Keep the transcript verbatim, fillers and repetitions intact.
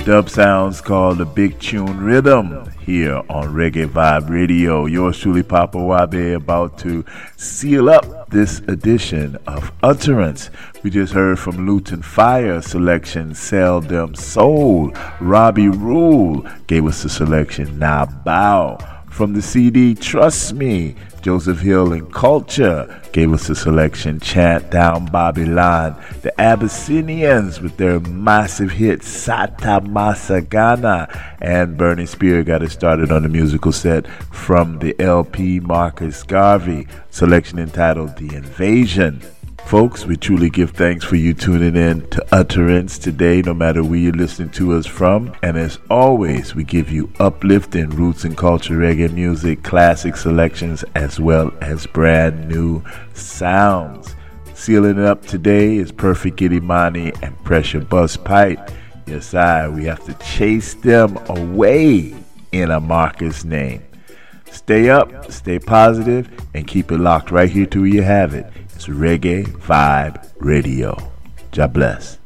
Dub sounds called the Big Tune Rhythm here on Reggae Vibe Radio. Yours truly, Papa Wabe, about to seal up this edition of Utterance. We just heard from Luton Fire selection, Sell Them Soul. Robbie Rule gave us the selection, Now Bow. From the C D Trust Me, Joseph Hill and Culture gave us the selection, Chant Down Babylon. The Abyssinians with their massive hit, Sata Masagana. And Bernie Spear got us started on the musical set from the L P Marcus Garvey, selection entitled The Invasion. Folks, we truly give thanks for you tuning in to Utterance today, no matter where you're listening to us from. And as always, we give you uplifting roots and culture reggae music, classic selections, as well as brand new sounds. Sealing it up today is Perfect Giddimani and Pressure Buzz Pipe. Yes, I, we have to chase them away in a Marcus name. Stay up, stay positive, and keep it locked right here till you have it. It's Reggae Vibe Radio. God bless.